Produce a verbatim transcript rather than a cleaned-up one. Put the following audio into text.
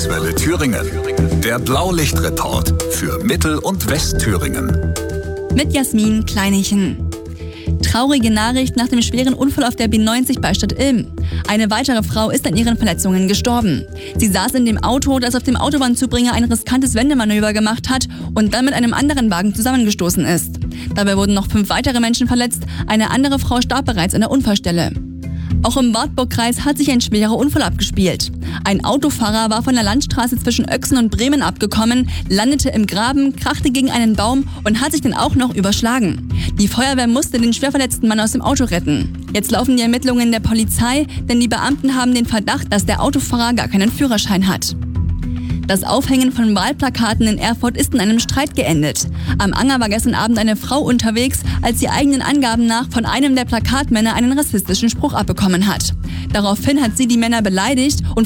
Landeswelle Thüringen. Der Blaulichtreport für Mittel- und Westthüringen. Mit Jasmin Kleinichen. Traurige Nachricht nach dem schweren Unfall auf der B neunzig bei Stadtilm. Eine weitere Frau ist an ihren Verletzungen gestorben. Sie saß in dem Auto, das auf dem Autobahnzubringer ein riskantes Wendemanöver gemacht hat und dann mit einem anderen Wagen zusammengestoßen ist. Dabei wurden noch fünf weitere Menschen verletzt. Eine andere Frau starb bereits an der Unfallstelle. Auch im Wartburgkreis hat sich ein schwerer Unfall abgespielt. Ein Autofahrer war von der Landstraße zwischen Oechsen und Bremen abgekommen, landete im Graben, krachte gegen einen Baum und hat sich dann auch noch überschlagen. Die Feuerwehr musste den schwer verletzten Mann aus dem Auto retten. Jetzt laufen die Ermittlungen der Polizei, denn die Beamten haben den Verdacht, dass der Autofahrer gar keinen Führerschein hat. Das Aufhängen von Wahlplakaten in Erfurt ist in einem Streit geendet. Am Anger war gestern Abend eine Frau unterwegs, als sie eigenen Angaben nach von einem der Plakatmänner einen rassistischen Spruch abbekommen hat. Daraufhin hat sie die Männer beleidigt und